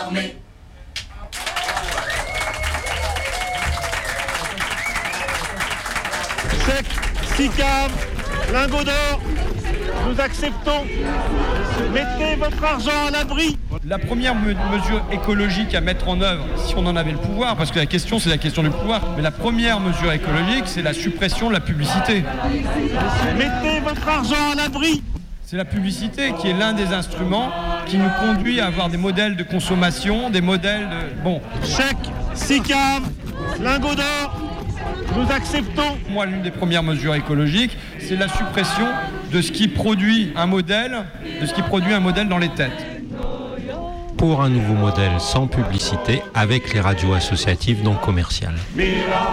l'armée. Chèque, SICAV, lingots d'or, nous acceptons. Mettez votre argent à l'abri. La première mesure écologique à mettre en œuvre, si on en avait le pouvoir, parce que la question c'est la question du pouvoir, mais la première mesure écologique c'est la suppression de la publicité. Mettez votre argent à l'abri. C'est la publicité qui est l'un des instruments qui nous conduit à avoir des modèles de consommation, des modèles de... Bon. Chèque, SICAV, lingots d'or, nous acceptons. Moi, l'une des premières mesures écologiques, c'est la suppression de ce qui produit un modèle, dans les têtes. Pour un nouveau modèle sans publicité avec les radios associatives non commerciales.